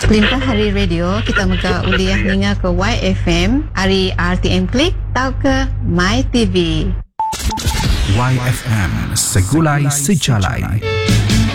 Perintah Hari Radio kita muka uliah ninga ke YFM, hari RTM Klik tau ke My TV. YFM Segulai Sejalai.